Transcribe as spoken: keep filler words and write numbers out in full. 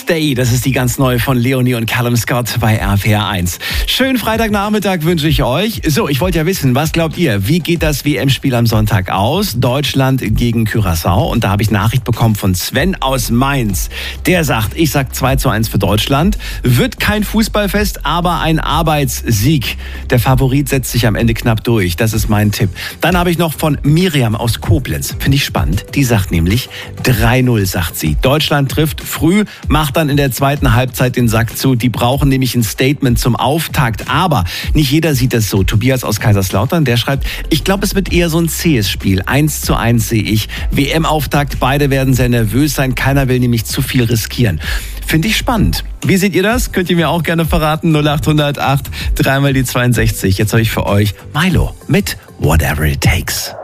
Stay, das ist die ganz neue von Leonie und Callum Scott bei R P R eins. Schönen Freitagnachmittag wünsche ich euch. So, ich wollte ja wissen, was glaubt ihr, wie geht das W M-Spiel am Sonntag aus? Deutschland gegen Curaçao. Und da habe ich Nachricht bekommen von Sven aus Mainz. Der sagt, ich sag zwei zu eins für Deutschland. Wird kein Fußballfest, aber ein Arbeitssieg. Der Favorit setzt sich am Ende knapp durch. Das ist mein Tipp. Dann habe ich noch von Miriam aus Koblenz. Finde ich spannend. Die sagt nämlich drei null, sagt sie. Deutschland trifft früh, macht dann in der zweiten Halbzeit den Sack zu. Die brauchen nämlich ein Statement zum Auftakt. Aber nicht jeder sieht es so. Tobias aus Kaiserslautern, der schreibt, ich glaube, es wird eher so ein zähes Spiel. eins zu eins sehe ich. W M-Auftakt, beide werden sehr nervös sein. Keiner will nämlich zu viel riskieren. Finde ich spannend. Wie seht ihr das? Könnt ihr mir auch gerne verraten. null acht null acht, dreimal die zweiundsechzig. Jetzt habe ich für euch Milo mit Whatever It Takes.